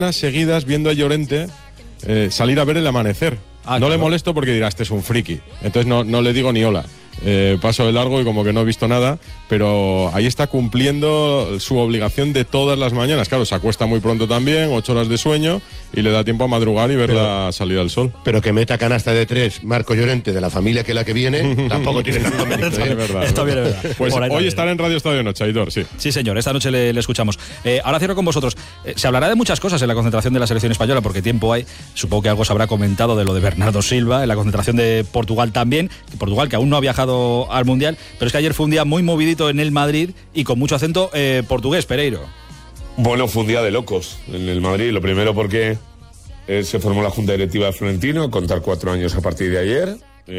seguidas viendo a Llorente salir a ver el amanecer. No le molesto porque dirá, este es un friki. Entonces no le digo ni hola. Paso de largo y como que no he visto nada, pero ahí está cumpliendo su obligación de todas las mañanas. Claro, se acuesta muy pronto también, 8 horas de sueño, y le da tiempo a madrugar y ver la salida del sol. Pero que meta canasta de 3 Marco Llorente de la familia que la que viene, tampoco tiene nada mérito. Es verdad. Esto viene verdad. Pues hoy estará en Radio Estadio Noche, Aitor, sí. Sí, señor, esta noche le escuchamos. Ahora cierro con vosotros. Se hablará de muchas cosas en la concentración de la selección española, porque tiempo hay. Supongo que algo se habrá comentado de lo de Bernardo Silva, en la concentración de Portugal también. Portugal, que aún no ha viajado al Mundial, pero es que ayer fue un día muy movidito en el Madrid y con mucho acento portugués, Pereiro. Bueno, fue un día de locos en el Madrid. Lo primero porque se formó la Junta Directiva de Florentino, contar 4 años a partir de ayer.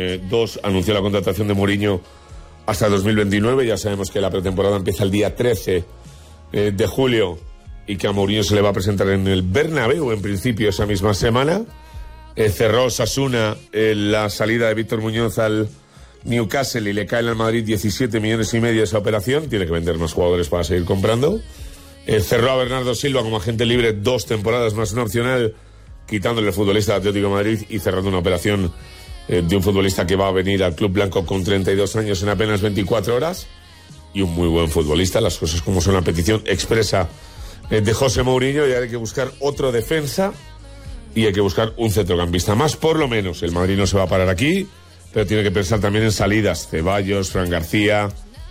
2, anunció la contratación de Mourinho hasta 2029. Ya sabemos que la pretemporada empieza el día 13 de julio y que a Mourinho se le va a presentar en el Bernabéu en principio esa misma semana. Cerró Osasuna la salida de Víctor Muñoz al Newcastle y le caen al Madrid 17,5 millones esa operación. Tiene que vender más jugadores para seguir comprando. Cerró a Bernardo Silva como agente libre 2 temporadas más una opcional, quitándole el futbolista de Atlético de Madrid y cerrando una operación de un futbolista que va a venir al Club Blanco con 32 años en apenas 24 horas. Y un muy buen futbolista, las cosas como son, la petición expresa de José Mourinho. Y hay que buscar otro defensa y hay que buscar un centrocampista más, por lo menos. El Madrid no se va a parar aquí, pero tiene que pensar también en salidas. Ceballos, Fran García,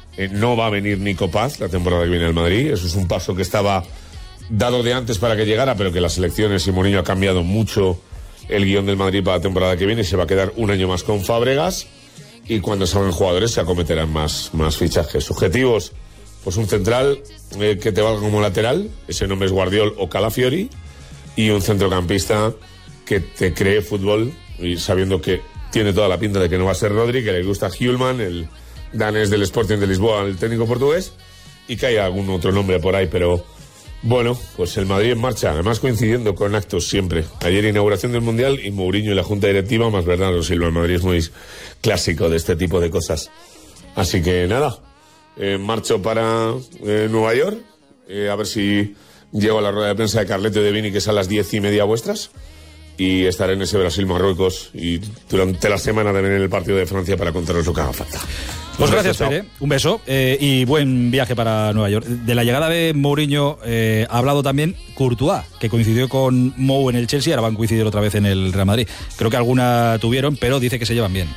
no va a venir Nico Paz la temporada que viene al Madrid. Eso es un paso que estaba dado de antes para que llegara, pero que las elecciones y Mourinho ha cambiado mucho el guión del Madrid para la temporada que viene y se va a quedar un año más con Fábregas. Y cuando salgan jugadores se acometerán más fichajes. Objetivos, pues un central que te valga como lateral, ese nombre es Guardiol o Calafiori, y un centrocampista que te cree fútbol, y sabiendo que tiene toda la pinta de que no va a ser Rodri, que le gusta Hjulman, el danés del Sporting de Lisboa, el técnico portugués, y que haya algún otro nombre por ahí, pero bueno, pues el Madrid en marcha, además coincidiendo con actos siempre. Ayer inauguración del Mundial y Mourinho y la Junta Directiva, más Bernardo Silva. El Madrid es muy clásico de este tipo de cosas. Así que nada, marcho para Nueva York, a ver si llego a la rueda de prensa de Carleto y de Vini, que es a las 10:30 vuestras, y estaré en ese Brasil-Marruecos y durante la semana también en el partido de Francia para contaros lo que haga falta. Pues gracias, Pere. Un beso y buen viaje para Nueva York. De la llegada de Mourinho ha hablado también Courtois, que coincidió con Mou en el Chelsea, ahora van a coincidir otra vez en el Real Madrid. Creo que alguna tuvieron, pero dice que se llevan bien.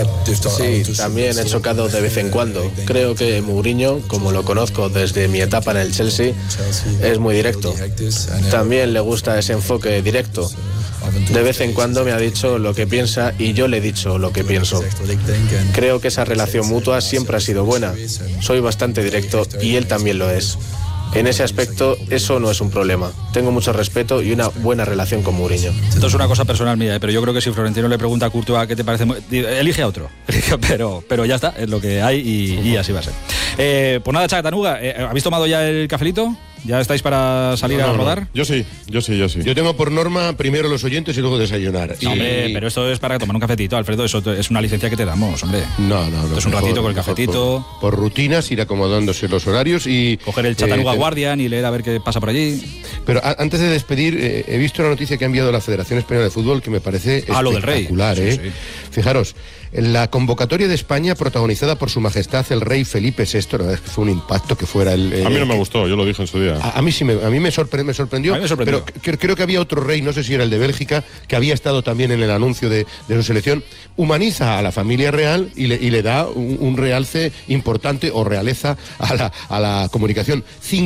Sí, también he chocado de vez en cuando. Creo que Mourinho, como lo conozco desde mi etapa en el Chelsea, es muy directo. También le gusta ese enfoque directo. De vez en cuando me ha dicho lo que piensa y yo le he dicho lo que pienso. Creo que esa relación mutua siempre ha sido buena. Soy bastante directo y él también lo es. En ese aspecto, eso no es un problema. Tengo mucho respeto y una buena relación con Mourinho. Esto es una cosa personal mía, pero yo creo que si Florentino le pregunta a Courtois qué te parece, elige a otro. Pero ya está, es lo que hay y así va a ser. Pues nada, Chacatanuga, ¿habéis tomado ya el cafelito? ¿Ya estáis para salir a rodar? No. Yo sí. Yo tengo por norma primero los oyentes y luego desayunar. No, hombre, pero esto es para tomar un cafetito, Alfredo. Eso es una licencia que te damos, hombre. No. Esto es un ratito con el cafetito. Por rutinas, ir acomodándose los horarios y coger el Chattanooga Guardian y leer a ver qué pasa por allí. Pero antes de despedir, he visto una noticia que ha enviado la Federación Española de Fútbol que me parece espectacular. Lo del Rey. Sí. Fijaros, la convocatoria de España protagonizada por Su Majestad el Rey Felipe VI, la verdad es que fue un impacto que fuera el... a mí no me gustó, yo lo dije en su día. A mí me sorprendió. Pero creo que había otro rey, no sé si era el de Bélgica, que había estado también en el anuncio de su selección. Humaniza a la familia real y le da un realce importante o realeza a la comunicación.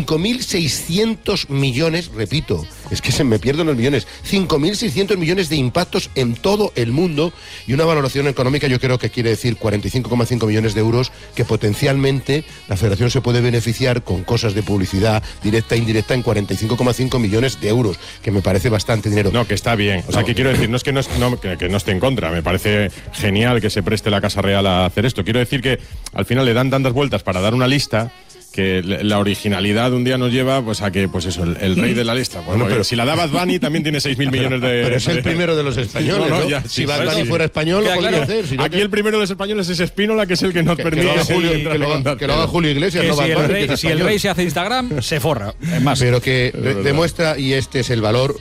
5.600 millones, repito, es que se me pierden los millones, 5.600 millones de impactos en todo el mundo y una valoración económica, yo creo que quiere decir 45,5 millones de euros que potencialmente la Federación se puede beneficiar con cosas de publicidad directa e indirecta en 45,5 millones de euros, que me parece bastante dinero. No, que está bien. O sea, que quiero decir, no es que no esté en contra, me parece genial que se preste la Casa Real a hacer esto. Quiero decir que al final le dan tantas vueltas para dar una lista que la originalidad un día nos lleva pues a que pues eso el rey de la lista. Bueno, pero si la da Bad Bunny también tiene 6.000 millones de... Pero es el primero de los españoles, ¿no? Ya, si Bad Bunny fuera español, lo podría hacer. Si no aquí el primero de los españoles es Espínola, que es el que nos permite... Que lo haga Julio Iglesias, no Bad Bunny. Si el rey se hace Instagram, se forra. Es más. Pero que demuestra, y este es el valor